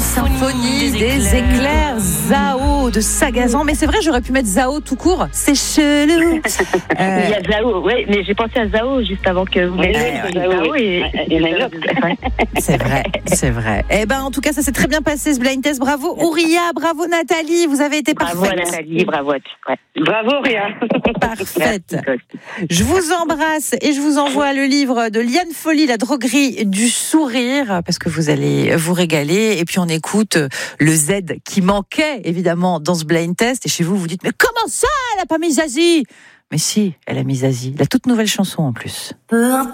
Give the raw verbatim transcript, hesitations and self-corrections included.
Symphonie des éclairs, Zao de Sagazan. Mais c'est vrai, j'aurais pu mettre Zao tout court. C'est chelou. Euh... Il y a Zao, oui, mais j'ai pensé à Zao juste avant que vous m'ayez ouais, dit Zao et il y en a une autre. C'est vrai, c'est vrai. Eh ben, en tout cas, ça s'est très bien passé ce blind test. Bravo Ouria, bravo Nathalie, vous avez été parfaite. Bravo Nathalie, bravo. Ouais. Bravo Ouria. Parfaite. Je vous embrasse et je vous envoie le livre de Liane Folly, La droguerie du sourire, parce que vous allez vous régaler. Et puis on écoute le Z qui manquait évidemment dans ce blind test. Et chez vous, vous dites, mais comment ça, elle a pas mis Zazie? Mais si, elle a mis Zazie, la toute nouvelle chanson en plus.